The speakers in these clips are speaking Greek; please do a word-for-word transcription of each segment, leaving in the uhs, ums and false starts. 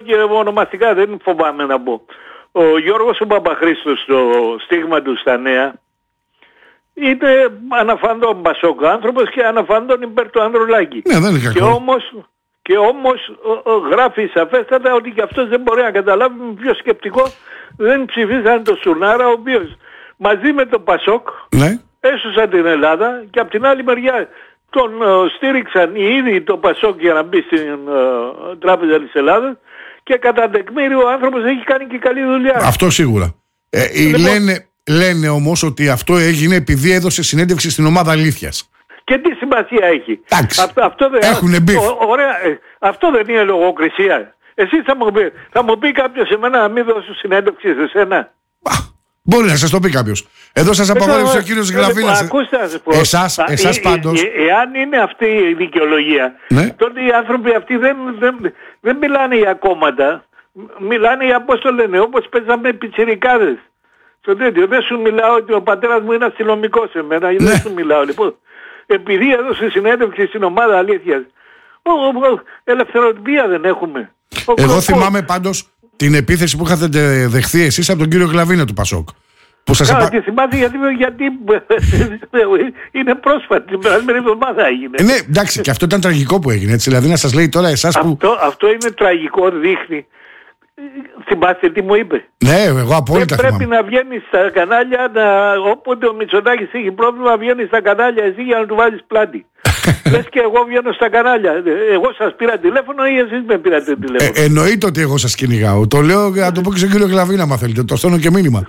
και ονομαστικά, δεν φοβάμαι να πω. Ο Γιώργος ο Παπαχρήστος στο στίγμα του στα Νέα είναι αναφαντών Πασόκ άνθρωπος και αναφαντών υπέρ του Ανδρουλάκη. Ναι, δεν είναι κακό. Και όμως, και όμως ο, ο, γράφει σαφέστατα ότι και αυτός δεν μπορεί να καταλάβει, με πιο σκεπτικό δεν ψηφίσαν τον Σουρνάρα, ο οποίος μαζί με τον Πασόκ ναι. έσωσαν την Ελλάδα και από την άλλη μεριά τον uh, στήριξαν οι ίδιοι το Πασόκ για να μπει στην uh, Τράπεζα της Ελλάδας και κατά τεκμήριο ο άνθρωπος έχει κάνει και καλή δουλειά. Αυτό σίγουρα. Ε, λοιπόν, λένε, λένε όμως ότι αυτό έγινε επειδή έδωσε συνέντευξη στην ομάδα Αλήθειας. Και τι σημασία έχει. Αυτό, αυτό δεν, έχουνε μπιφ. Ω, ωραία, ε, αυτό δεν είναι λογοκρισία. Εσείς θα μου πει, θα μου πει κάποιος εμένα να μην δώσω συνέντευξη σε σένα. Μπορεί να σας το πει κάποιος. Εδώ σας απαγόρευσε ο κύριος Γλαβίνας. Ακούστε να σας πω. Εσάς, εσάς ε, πάντως. Ε, ε, εάν είναι αυτή η δικαιολογία, ναι. τότε οι άνθρωποι αυτοί δεν, δεν, δεν μιλάνε για κόμματα. Μιλάνε για, πώς το λένε, όπως παίζαμε πιτσιρικάδες. Στο τέτοιο. Δεν σου μιλάω ότι ο πατέρας μου είναι αστυνομικός εμένα. Ναι. Δεν σου μιλάω. Λοιπόν, επειδή έδωσε συνέντευξη στην ομάδα Αλήθειας, ο, ο, ο, ελευθεροτυπία δεν έχουμε. Ο, Εγώ ο, θυμάμαι πάντως την επίθεση που είχατε δεχθεί εσείς από τον κύριο Γλαβίνα του Πασόκ. Που σας Καλά, απα... τη θυμάται γιατί, γιατί είναι πρόσφατη, την περασμένη εβδομάδα έγινε. Ναι, εντάξει, και αυτό ήταν τραγικό που έγινε. Έτσι, δηλαδή να σας λέει τώρα εσάς που... Αυτό, αυτό είναι τραγικό, δείχνει. Θυμάστε τι μου είπε. Ναι, εγώ απόλυτα Δεν θυμάμαι. πρέπει να βγαίνει στα κανάλια, να, όποτε ο Μητσοτάκης έχει πρόβλημα, βγαίνει στα κανάλια εσύ για να του βάλεις πλάτη. Λες και εγώ βγαίνω στα κανάλια. Εγώ σας πήρα τηλέφωνο ή εσείς με πήρατε τηλέφωνο. Ε, εννοείται ότι εγώ σας κυνηγάω. Το λέω να το πω και στον κύριο Γλαβίνα, άμα θέλετε. Το στέλνω και μήνυμα.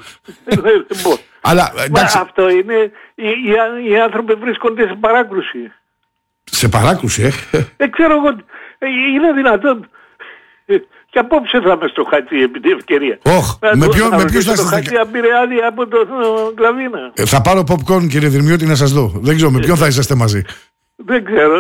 Αλλά εντάξει. Μα, αυτό είναι. Οι, οι, οι άνθρωποι βρίσκονται σε παράκρουση. Σε παράκρουση, ε. Δεν ξέρω εγώ. Είναι δυνατόν. Και απόψε θα είμαι στο Χατζή επί την ευκαιρία. Όχι, με ποιον θα είστε. Το Χατζή απειρεάδει από τον Γλαβίνα. Ε, θα πάρω popcorn κύριε Δρυμιώτη να σας δω. Δεν ξέρω με ποιον θα είσαστε μαζί. Δεν ξέρω.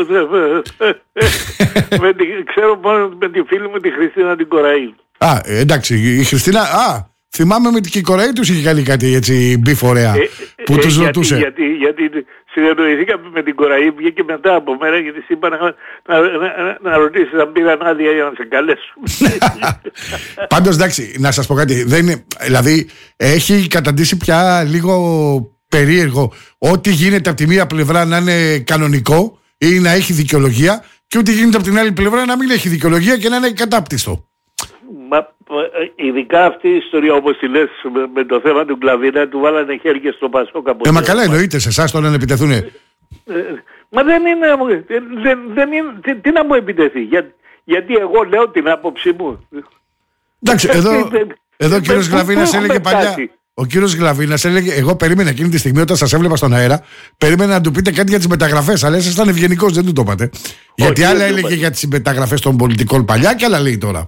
Ξέρω μόνο με τη φίλη μου τη Χριστίνα την Κοραή. Α, εντάξει, η Χριστίνα... Α, θυμάμαι με την Κοραή τους είχε κάνει κάτι έτσι μπιφ ωραία που τους ρωτούσε. Γιατί συνεννοηθήκαμε με την Κοραή, βγήκε μετά από μέρα γιατί της είπα να ρωτήσεις αν πήραν άδεια για να σε καλέσουν. Πάντως εντάξει, να σας πω κάτι. Δηλαδή έχει καταντήσει πια λίγο περίεργο ό,τι γίνεται από τη μία πλευρά να είναι κανονικό ή να έχει δικαιολογία και ό,τι γίνεται από την άλλη πλευρά να μην έχει δικαιολογία και να είναι κατάπτυστο. Μα, ειδικά αυτή η ιστορία όπως τη λες με, με το θέμα του Γλαβίνα του βάλανε χέρια στο Πασόκ. Ε, μα καλά εννοείται σε εσάς τώρα να επιτεθούν. Ε, μα δεν είναι, δεν, δεν είναι τι, τι να μου επιτεθεί για, γιατί εγώ λέω την άποψή μου. Εντάξει, εδώ, εδώ ο κύριος Γλαβίνας έλεγε παλιά. Ο κύριος Γλαβίνας έλεγε, εγώ περίμενα εκείνη τη στιγμή όταν σας έβλεπα στον αέρα, περίμενα να του πείτε κάτι για τις μεταγραφές. Αλλά εσείς ήταν ευγενικός, δεν του το είπατε. Γιατί άλλα έλεγε για τις μεταγραφές των πολιτικών παλιά και άλλα λέει τώρα.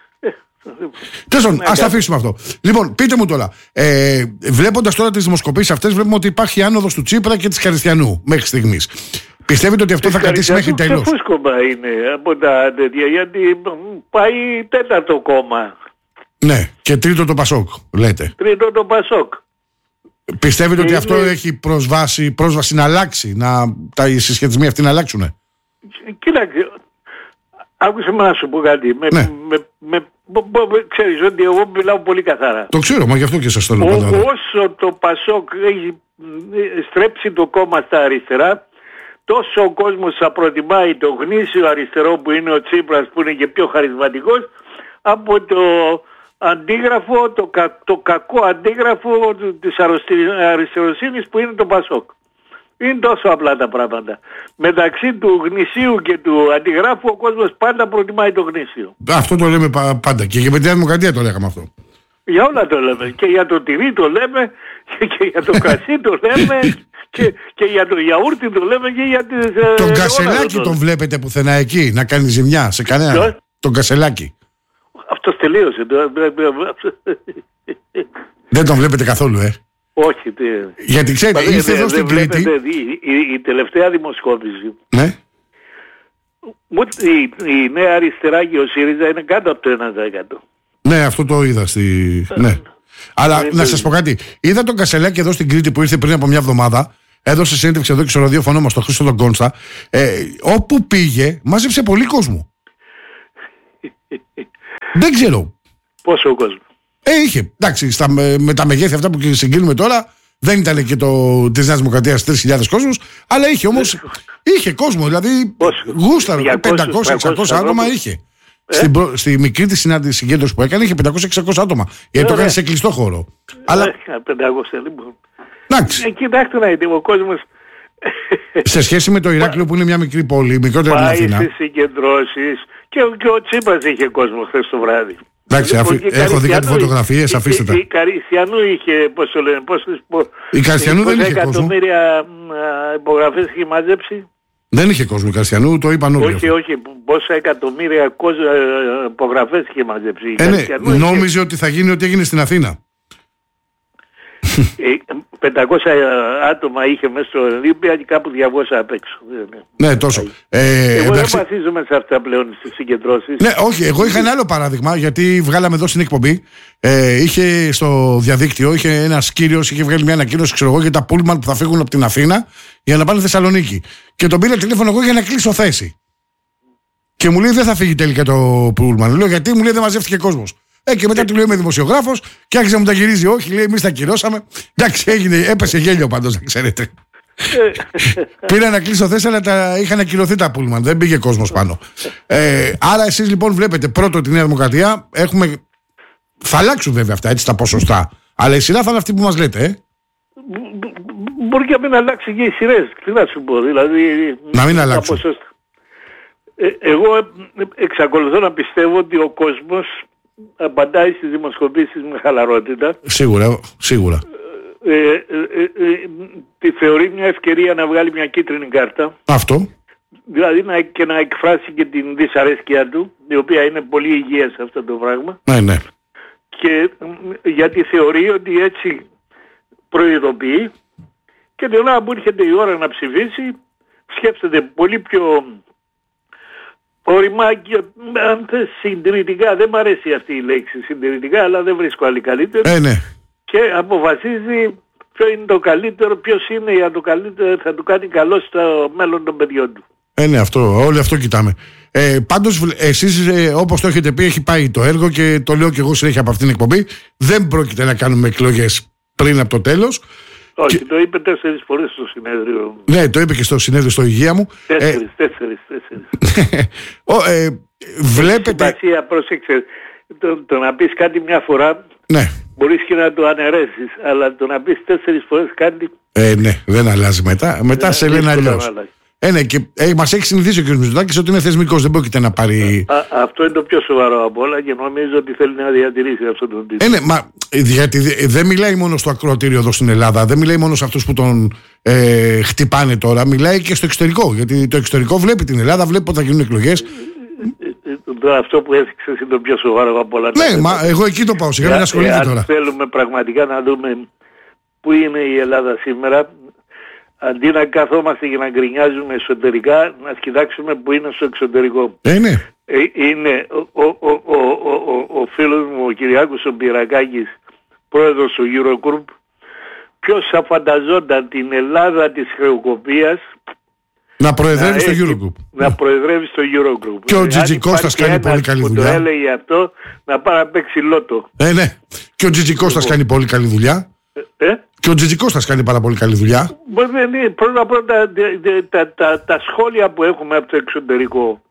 Τέλος, ας τα αφήσουμε αυτό. Λοιπόν, πείτε μου τώρα, ε, βλέποντας τώρα τις δημοσκοπήσεις αυτές, βλέπουμε ότι υπάρχει άνοδος του Τσίπρα και της Καριστιανού μέχρι στιγμής. Πιστεύετε ότι αυτό θα κρατήσει μέχρι τέλος? Ξεφούσκωμα είναι από τα τέτοια, γιατί πάει τέταρτο κόμμα. Ναι, και τρίτο το Πασόκ, λέτε. Τρίτο το Πασόκ. Πιστεύετε είναι... ότι αυτό έχει προσβάσει, πρόσβαση να αλλάξει, να τα συσχετισμοί αυτοί να αλλάξουν? Κοίταξε, άκουσε με να σου πω κάτι. Με, ναι. με, με, με, ξέρεις ότι εγώ μιλάω πολύ καθαρά. Το ξέρω, μα γι' αυτό και σας το λέω πάντα. Όσο το Πασόκ έχει στρέψει το κόμμα στα αριστερά, τόσο ο κόσμος θα προτιμάει το γνήσιο αριστερό που είναι ο Τσίπρας, που είναι και πιο χαρισματικός, από το αντίγραφο, το, κα, το κακό αντίγραφο της αριστεροσύνης που είναι το Πασόκ. Είναι τόσο απλά τα πράγματα. Μεταξύ του γνησίου και του αντιγράφου ο κόσμος πάντα προτιμάει το γνήσιο. Αυτό το λέμε πάντα και για την Δημοκρατία το λέγαμε αυτό. Για όλα το λέμε. Και για το τυρί το λέμε και για το κρασί το λέμε και, και για το γιαούρτι το λέμε και για τις... Τον Κασελάκη το τον βλέπετε πουθενά εκεί να κάνει ζημιά σε κανένα? Ποιος? Τον Κασελάκη. Αυτός τελείωσε. Δεν τον βλέπετε καθόλου, ε? Όχι. Τε... Γιατί ξέρετε, Μα, ήρθε εδώ στην Κρήτη. Η, η, η τελευταία δημοσκόπηση. Ναι. Η, η νέα αριστερά και ο ΣΥΡΙΖΑ είναι κάτω από το ένα τοις εκατό. Ναι, αυτό το είδα στη... ναι. Αλλά να σας πω κάτι. Είδα τον Κασελάκη εδώ στην Κρήτη που ήρθε πριν από μια εβδομάδα. Έδωσε συνέντευξη εδώ και στο ραδιόφωνο μας, στο Χρήστο τον Κόνστα. Ε, όπου πήγε, μάζεψε πολύ κόσμο. Δεν ξέρω. Πόσο κόσμο. Ε, είχε. Εντάξει, στα, με τα μεγέθη αυτά που συγκρίνουμε τώρα, δεν ήταν και το της Νέας Δημοκρατίας τρεις χιλιάδες κόσμους, αλλά είχε όμως. Είχε κόσμο, δηλαδή. Γούσταρο. πεντακόσια εξακόσια άτομα είχε. Ε? Στην προ... Στη μικρή τη συνάντηση συγκέντρωση που έκανε είχε πεντακόσια εξακόσια άτομα. Γιατί το έκανε σε κλειστό χώρο. Ε, αλλά. πεντακόσια λοιπόν. Εντάξει. Ε, κοιτάξτε να δείτε, ο κόσμος. Σε σχέση με το Ηράκλειο που είναι μια μικρή πόλη, μικρότερη από την Αθήνα. Πάει στις συγκεντρώσεις και, και ο Τσίπρας είχε κόσμο χθες το βράδυ. Εντάξει, αφή... έχω δει κάτι φωτογραφίες, αφήστε τα. Η, η, η Καριστιανού είχε, πώς το λένε, πόσες, η Καριστιανού δεν είχε κόσμο. εκατομμύρια υπογραφές είχε μαζέψει. Δεν είχε κόσμο η Καριστιανού, το είπαν όλοι. Όχι, όχι, πόσα εκατομμύρια υπογραφές είχε μαζέψει. Η ε, ναι, νόμιζε είχε... ότι θα γίνει ό,τι έγινε στην Αθήνα. πεντακόσια άτομα είχε μέσα στο Ολύμπια και κάπου διακόσια απ' έξω. Ναι, τόσο. Ε, εγώ εντάξει... δεν βασίζομαι σε αυτά πλέον στις συγκεντρώσεις. Ναι, όχι, εγώ είχα ένα άλλο παράδειγμα, γιατί βγάλαμε εδώ στην εκπομπή. Ε, είχε στο διαδίκτυο, είχε ένας κύριος, είχε βγάλει μια ανακοίνωση, ξέρω εγώ, για τα πούλμαν που θα φύγουν από την Αθήνα για να πάνε Θεσσαλονίκη. Και τον πήρα τηλέφωνο εγώ για να κλείσω θέση. Και μου λέει δεν θα φύγει τελικά το πούλμαν. Λέω γιατί, μου λέει δεν μαζεύτηκε κόσμος. Ε, και μετά του λέω είμαι δημοσιογράφος και άρχισε να μου τα γυρίζει. Όχι, λέει, εμείς τα κυρώσαμε. Εντάξει, έγινε, έπεσε γέλιο πάντως, να ξέρετε. Πήρα να κλείσω θέση, αλλά τα, είχαν ακυρωθεί τα πούλμαν. Δεν πήγε κόσμος πάνω. Ε, άρα εσείς λοιπόν βλέπετε πρώτο τη Νέα Δημοκρατία. Έχουμε... Θα αλλάξουν βέβαια αυτά, έτσι τα ποσοστά. Αλλά η σειρά θα είναι αυτή που μας λέτε, ε. Μπορεί και να μην αλλάξει και οι σειρές. Τι να σου πω, δηλαδή. Να μην αλλάξουν. Ε, εγώ εξακολουθώ να πιστεύω ότι ο κόσμος απαντάει στις δημοσκοπήσεις με χαλαρότητα. Σίγουρα, σίγουρα. Ε, ε, ε, ε, τη θεωρεί μια ευκαιρία να βγάλει μια κίτρινη κάρτα. Αυτό. Δηλαδή να, και να εκφράσει και την δυσαρέσκεια του, η οποία είναι πολύ υγιές αυτό το πράγμα. Ναι, ναι. Και γιατί θεωρεί ότι έτσι προειδοποιεί και την ώρα που έρχεται η ώρα να ψηφίσει σκέφτεται πολύ πιο οριμά και αν θες συντηρητικά, δεν μ' αρέσει αυτή η λέξη συντηρητικά, αλλά δεν βρίσκω άλλη καλύτερη. Ε, ναι. Και αποφασίζει ποιο είναι το καλύτερο, ποιος είναι για το καλύτερο, θα του κάνει καλό στο μέλλον των παιδιών του. Ε, ναι, αυτό, όλο αυτό κοιτάμε. Ε, πάντως εσείς ε, όπως το έχετε πει έχει πάει το έργο και το λέω και εγώ συνέχεια από αυτήν την εκπομπή, δεν πρόκειται να κάνουμε εκλογές πριν από το τέλος. Όχι, και... το είπε τέσσερις φορές στο συνέδριο. Ναι, το είπε και στο συνέδριο στο υγεία μου. Τέσσερις, ε... τέσσερις, τέσσερις. Ο, ε, βλέπετε... Έχει σημασία, πρόσεξε, το, το να πεις κάτι μια φορά, ναι. Μπορείς και να το αναιρέσεις, αλλά το να πεις τέσσερις φορές κάτι... Ε, ναι, δεν αλλάζει μετά. Μετά ναι, σε λένε αλλιώς. Ε, ναι, και ε, μας έχει συνηθίσει ο κ. Μητσοτάκης ότι είναι θεσμικός, δεν πρόκειται να πάρει... Α, αυτό είναι το πιο σοβαρό από όλα και νομίζω ότι θέλει να διατηρήσει αυτό τον τίτλο. Ε, ναι, μα γιατί δεν μιλάει μόνο στο ακροατήριο εδώ στην Ελλάδα, δεν μιλάει μόνο σε αυτούς που τον ε, χτυπάνε τώρα, μιλάει και στο εξωτερικό. Γιατί το εξωτερικό βλέπει την Ελλάδα, βλέπει πότε θα γίνουν εκλογές. Τώρα αυτό που έθιξες είναι το πιο σοβαρό από όλα. Ναι, μα εγώ εκεί το πάω, σιγά μην ασχολείται τώρα. Αν θέλουμε πραγματικά να δούμε πού είναι η Ελλάδα σήμερα, αντί να καθόμαστε και να γκρινιάζουμε εσωτερικά, να κοιτάξουμε που είναι στο εξωτερικό. Ε, ναι. Ε, είναι ο, ο, ο, ο, ο, ο φίλος μου ο Κυριάκος ο Πυρακάκης, πρόεδρος του Eurogroup. Ποιος θα φανταζόταν την Ελλάδα της χρεοκοπίας να προεδρεύει στο Eurogroup. Να προεδρεύει στο Eurogroup. Και ο Τζιτζι Κώστας κάνει πολύ καλή δουλειά. Που το έλεγε αυτό, να πάει να παίξει λότο. Ε, ναι. Και ο Τζιτζι Κώστας κάνει πολύ καλή δουλειά. Ε? Και ο Τζιτζι Κώστας κάνει πάρα πολύ καλή δουλειά. Πρώτα πρώτα τα, τα, τα σχόλια που έχουμε από το εξωτερικό.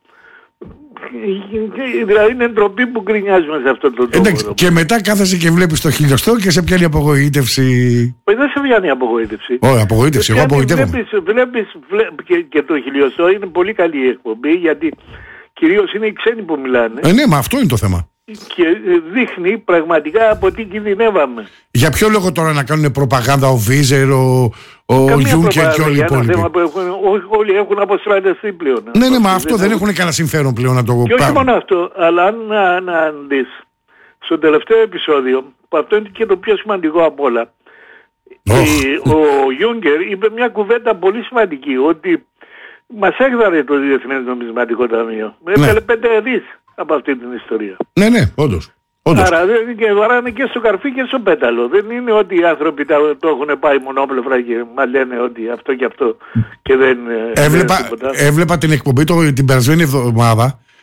Δηλαδή είναι ντροπή που γκρινιάζουμε σε αυτό το τόπο. Εντάξει, και μετά κάθεσαι και βλέπεις το χιλιοστό και σε πιάνει απογοήτευση. Δεν σε πιάνει απογοήτευση. Όχι, απογοήτευση, εγώ απογοητεύομαι. Βλέπεις, βλέπεις, βλέπεις και, και το χιλιοστό είναι πολύ καλή η εκπομπή γιατί κυρίως είναι οι ξένοι που μιλάνε. Ε, ναι, μα αυτό είναι το θέμα. Και δείχνει πραγματικά από τι κινδυνεύαμε. Για ποιο λόγο τώρα να κάνουν προπαγάνδα ο Βίζερ, ο, ο Γιούνκερ και όλοι οι υπόλοιποι. Όλοι έχουν αποστρατευτεί πλέον. Ναι, ναι, μα αυτό δεν έχουν κανένα συμφέρον πλέον να το κάνουν. Και όχι μόνο αυτό, αλλά αν να, να δεις στο τελευταίο επεισόδιο, που αυτό είναι και το πιο σημαντικό από όλα, oh. ο Γιούνκερ είπε μια κουβέντα πολύ σημαντική, ότι μας έγδαρε το Διεθνές Νομισματικό Ταμείο. Έβγαλε πέντε δις από αυτή την ιστορία. Ναι, ναι, όντως. Όντως. Άρα δεν και βαράνε και στο καρφί και στο πέταλο. Δεν είναι ότι οι άνθρωποι το, το έχουν πάει μονόπλευρα και μας λένε ότι αυτό και αυτό και δεν... Έβλεπα, έβλεπα την εκπομπή το, την περασμένη εβδομάδα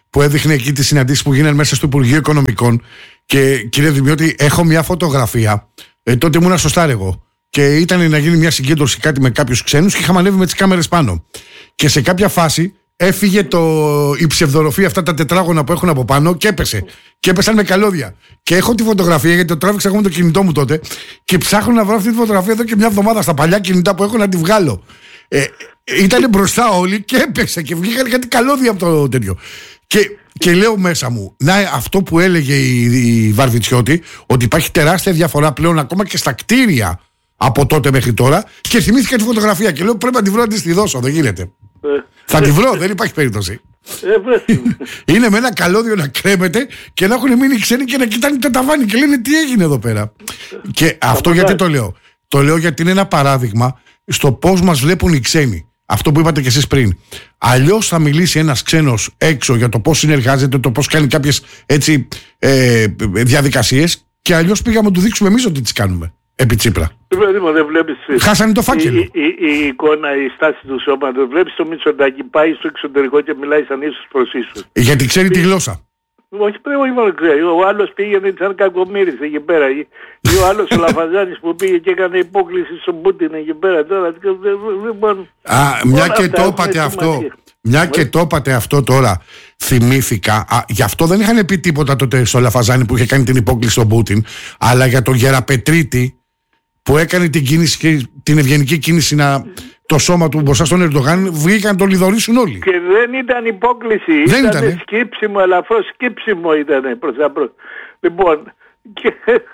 που έδειχνε εκεί τις συναντήσεις που γίνανε μέσα στο Υπουργείο Οικονομικών. Και κύριε Δημιώτη, έχω μια φωτογραφία. Ε, τότε ήμουν στο Στάρεγο. Και ήταν να γίνει μια συγκέντρωση κάτι με κάποιους ξένους και είχαμε ανέβει με τις κάμερες πάνω. Και σε κάποια φάση έφυγε το, η ψευδορροφή, αυτά τα τετράγωνα που έχουν από πάνω και έπεσε. Και έπεσαν με καλώδια. Και έχω τη φωτογραφία, γιατί το τράβηξα εγώ με το κινητό μου τότε. Και ψάχνω να βρω αυτή τη φωτογραφία εδώ και μια εβδομάδα στα παλιά κινητά που έχω να τη βγάλω. Ε, ήταν μπροστά όλοι και έπεσε και βγήκαν κάτι καλώδια από το τέτοιο. Και, και λέω μέσα μου, να αυτό που έλεγε η, η Βαρβιτσιώτη, ότι υπάρχει τεράστια διαφορά πλέον ακόμα και στα κτίρια από τότε μέχρι τώρα. Και θυμήθηκα τη φωτογραφία και λέω πρέπει να τη βρω να τη δώσω, δεν γίνεται. Ε, θα τη βρω, δεν υπάρχει περίπτωση. Ε, είναι με ένα καλώδιο να κρέμεται και να έχουν μείνει ξένοι και να κοιτάνε το ταβάνι και λένε τι έγινε εδώ πέρα. Και αυτό γιατί το λέω. Το λέω γιατί είναι ένα παράδειγμα στο πώς μας βλέπουν οι ξένοι. Αυτό που είπατε κι εσείς πριν. Αλλιώς θα μιλήσει ένας ξένος έξω για το πώς συνεργάζεται, το πώς κάνει κάποιες έτσι, ε, διαδικασίες, και αλλιώς πήγαμε να του δείξουμε εμείς ότι τις κάνουμε. Επί Τσίπρα. Δεν βλέπεις, χάσανε το φάκελο. Η, η, η εικόνα, η στάση του σώματος. Βλέπεις το Μητσοτάκη πάει στο εξωτερικό και μιλάει σαν ίσως προς ίσως. Γιατί ξέρει τη γλώσσα. Όχι, πρέπει όχι μόνο ξέρει. Ο άλλος πήγαινε σαν κακομοίρης εκεί πέρα. Ή ο άλλος ο Λαφαζάνης που πήγε και έκανε υπόκληση στον Πούτιν εκεί πέρα. Τώρα, λοιπόν, Α, μια και το είπατε αυτό. Μια και το είπατε αυτό τώρα, θυμήθηκα. Α, γι' αυτό δεν είχαν πει τίποτα τότε στο Λαφαζάνη που είχε κάνει την υπόκληση στον Πούτιν, αλλά για τον Γεραπετρίτη που έκανε την, κίνηση, την ευγενική κίνηση να, το σώμα του μπροστά στον Ερντογάν, βγήκαν να τον λιδωρήσουν όλοι. Και δεν ήταν υπόκληση, δεν ήταν ήτανε. σκύψιμο, ελαφρώς σκύψιμο ήταν προς τα προς. Λοιπόν... Και...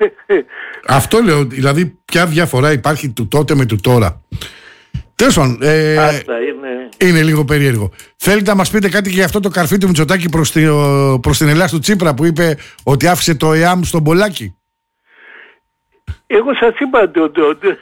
Αυτό λέω, δηλαδή ποια διαφορά υπάρχει του τότε με του τώρα. Τέλος πάντων, ε, είναι... είναι λίγο περίεργο. Θέλετε να μας πείτε κάτι και για αυτό το καρφί του Μητσοτάκη προς την, προς την Ελλάδα του Τσίπρα που είπε ότι άφησε το ΕΑΜ στον Πολάκη? Εγώ σας είπα ότι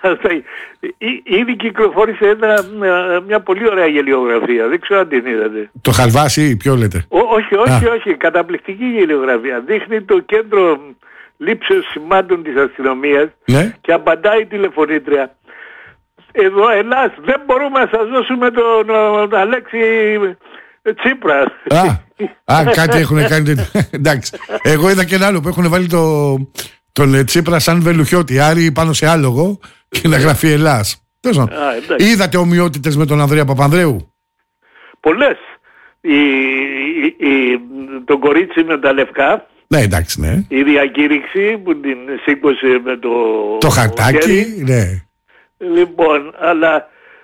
ήδη κυκλοφόρησε ένα, μια πολύ ωραία γελιογραφία. Δεν ξέρω αν την είδατε. Το Χαλβάσι, ποιο λέτε? Ό, όχι, όχι, Α. όχι. Καταπληκτική γελιογραφία. Δείχνει το κέντρο λήψεως σημάτων της αστυνομίας, ναι, και απαντάει η τηλεφωνήτρια. Εδώ Ελλάς δεν μπορούμε να σας δώσουμε τον, τον Αλέξη Τσίπρα. Α, α κάτι έχουν κάνει. Εντάξει. Εγώ είδα και ένα άλλο που έχουν βάλει το, τον Τσίπρα σαν βελουχιώτη. Άρη πάνω σε άλογο και να γραφεί Ελλάς. Α, είδατε ομοιότητες με τον Ανδρέα Παπανδρέου? Πολλές. Η, η, η, το κορίτσι με τα λευκά. Ναι, εντάξει, ναι. Η διακήρυξη που την σήκωσε με το... Το χαρτάκι, ναι. Λοιπόν, αλλά...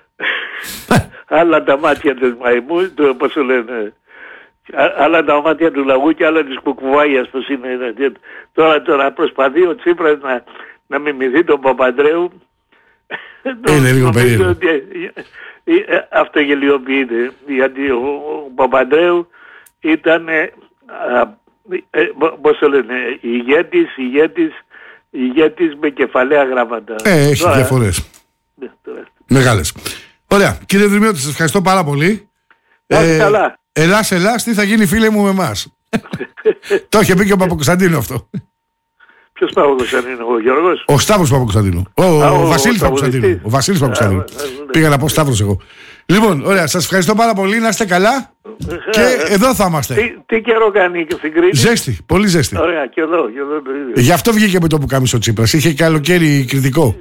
άλλα τα μάτια της μαϊμού, το, πώς το λένε... άλλα τα μάτια του λαγού και άλλα της κουκουβάγιας, πώς είναι. Τώρα, τώρα προσπαθεί ο Τσίπρας να, να μιμηθεί τον Παπανδρέου. Είναι λίγο περίεργο. Αυτό γελιοποιείται, γιατί ο, ο Παπανδρέου ήταν... Ε, πώς το λένε, ηγέτης, ηγέτης, ηγέτης με κεφαλαία γράμματα. Ε, έχει τώρα, διαφορές. Ναι, μεγάλες. Ωραία, κύριε Δημιώτη, σας ευχαριστώ πάρα πολύ. Ε, καλά. Ελλάς, Ελλάς, τι θα γίνει φίλε μου με εμάς? Το είχε πει και ο Παπακοσταντίνου αυτό. Ποιος Παπακοσταντίνου, ο Γιώργος? Ο Σταύρος Παπακοσταντίνου. Ο, ο, ο, ο Βασίλης Παπακοσταντίνου. Ο Βασίλης Παπακοσταντίνου. Πήγα να πω Σταύρος εγώ. Λοιπόν, ωραία, σας ευχαριστώ πάρα πολύ, να είστε καλά. Και εδώ θα είμαστε. Τι, τι καιρό κάνει και στην Κρήτη? Ζέστη, πολύ ζέστη. Ωραία, και εδώ, και εδώ το ίδιο. Γι' αυτό βγήκε με το που κάμισε ο Τσίπρας. Είχε καλοκαίρι κριτικό.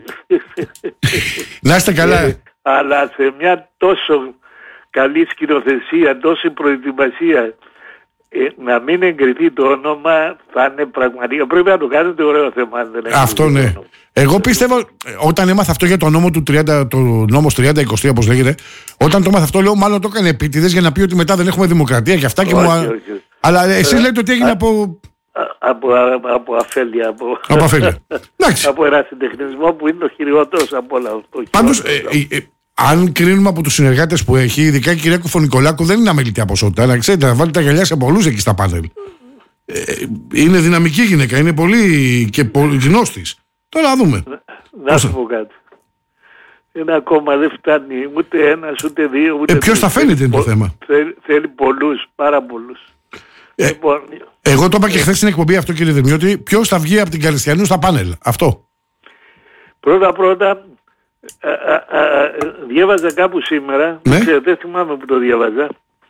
Να είστε καλά. Ε, αλλά σε μια τόσο καλή σκηνοθεσία, τόση προετοιμασία, ε, να μην εγκριθεί το όνομα θα είναι πραγματικά. Πρέπει να το κάνετε ωραίο θέμα. Αν δεν αυτό ναι. Το εγώ πίστευα, όταν έμαθα αυτό για το νόμο του τριάντα, το νόμος τριάντα είκοσι τρία, όπως λέγεται, όταν το έμαθα αυτό, λέω μάλλον το έκανε επίτηδες για να πει ότι μετά δεν έχουμε δημοκρατία και αυτά. Και όχι, μου... όχι, όχι. Αλλά εσείς λέτε ότι έγινε α, από... Από, από αφέλεια. Από, από αφέλεια. Από ένα συντεχνισμό που είναι το χειριότερος από όλα αυτό. Πάντως, ε, ε, ε, αν κρίνουμε από τους συνεργάτες που έχει, ειδικά η κυρία Κουφωνικολάκου δεν είναι αμεληταία ποσότητα. Αλλά ξέρετε, να βάλει τα γυαλιά σε πολλούς εκεί στα πάνελ. Ε, είναι δυναμική γυναίκα, είναι πολύ και πολύ γνώστης. Τώρα να δούμε. Να, να σου πω κάτι. Ένα κόμμα δεν φτάνει ούτε ένας ούτε δύο. Ούτε ε, ποιος θα φαίνεται είναι το θέμα. Θέλει, θέλει πολλούς, πάρα πολλούς. Ε, λοιπόν, εγώ το είπα και χθες στην εκπομπή αυτό, κύριε Δημιώτη. Ποιος θα βγει από την Καριστιανού στα πάνελ. Αυτό. Πρώτα πρώτα α, α, α, διάβαζα κάπου σήμερα, ναι, δεν θυμάμαι που το διάβαζα,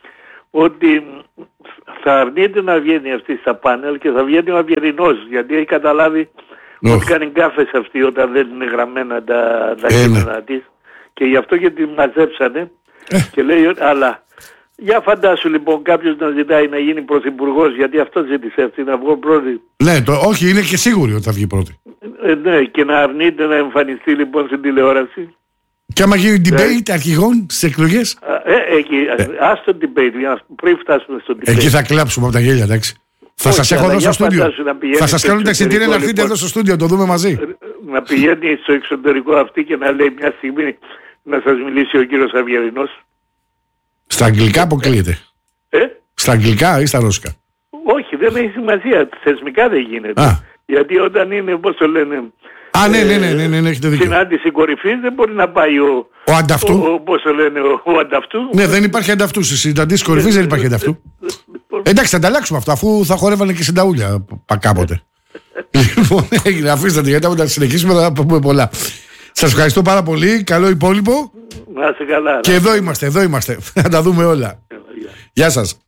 ότι θα αρνείται να βγαίνει αυτή στα πάνελ και θα βγαίνει ο Αβγερινός, γιατί έχει καταλάβει oh. ότι κάνει γκάφες αυτή όταν δεν είναι γραμμένα τα, τα ε, κείμενα ναι. της, και γι' αυτό και τη μαζέψανε ε. και λέει, αλλά για φαντάσου λοιπόν κάποιος να ζητάει να γίνει πρωθυπουργός, γιατί αυτό ζήτησε αυτή, να βγω πρώτη. Ναι, το, όχι, είναι και σίγουροι ότι θα βγει πρώτη. Ε, ναι, και να αρνείται να εμφανιστεί λοιπόν στην τηλεόραση. Και άμα γίνει debate αρχηγών στις εκλογές. Ε, εκεί, ε. ας το debate, για να, πριν φτάσουμε στο debate. Εκεί θα κλάψουμε από τα γέλια, εντάξει. Θα σας έχω εδώ στο στούντιο. Θα σας κάνω ταξιτήρια να έρθετε λοιπόν, εδώ στο στούντιο, το δούμε μαζί. Να πηγαίνει στο εξωτερικό αυτή και να λέει μια στιγμή να σας μιλήσει ο κύριος Αβγερινός. Στα αγγλικά αποκλείεται. Ε? Στα αγγλικά ή στα ρώσικα? Όχι, δεν έχει σημασία. Θεσμικά δεν γίνεται. Α. Γιατί όταν είναι, πώς το λένε... Α, ναι, ναι, ναι, ναι, ναι, ναι, έχετε δίκιο. Συνάντηση κορυφής δεν μπορεί να πάει ο... Ο ανταυτού. Ο, ο, πώς το λένε, ο, ο ανταυτού. Ναι, δεν υπάρχει ανταυτού. Στις συναντήσεις κορυφής δεν υπάρχει ανταυτού. Εντάξει, θα ανταλλάξουμε αυτά, αφού θα χορεύανε και συνταούλια κάποτε. Λοιπόν, έγινε, αφήστε τη, γιατί όταν συνεχίσουμε θα πούμε πολλά. Σας ευχαριστώ πάρα πολύ. Καλό υπόλοιπο. Να είσαι καλά. Και εδώ είμαστε, εδώ είμαστε. Θα τα δούμε όλα. Γεια σας.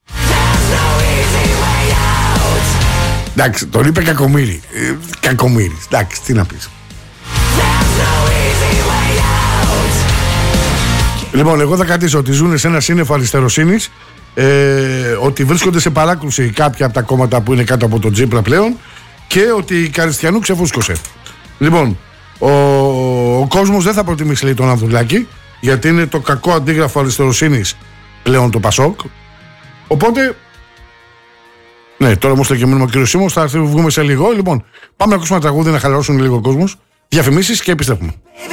Εντάξει, τον είπε Κακομοίρη. Ε, Κακομοίρη. Εντάξει, τι να πεις. Λοιπόν, εγώ θα κρατήσω ότι ζουν σε ένα σύννεφο αριστεροσύνης, ε, ότι βρίσκονται σε παράκρουση κάποια από τα κόμματα που είναι κάτω από τον Τσίπρα πλέον και ότι η Καριστιανού ξεφούσκωσε. Λοιπόν, ο, ο κόσμος δεν θα προτιμήσει, λέει, τον Ανδρουλάκη, γιατί είναι το κακό αντίγραφο αριστεροσύνης πλέον το Πασόκ. Οπότε, ναι, τώρα όμως το και μήνυμα ο κύριος Σίμος, θα βγούμε σε λίγο. Λοιπόν, πάμε να ακούσουμε ένα τραγούδι να χαλαρώσουν λίγο ο κόσμος, διαφημίσεις και επιστρέφουμε.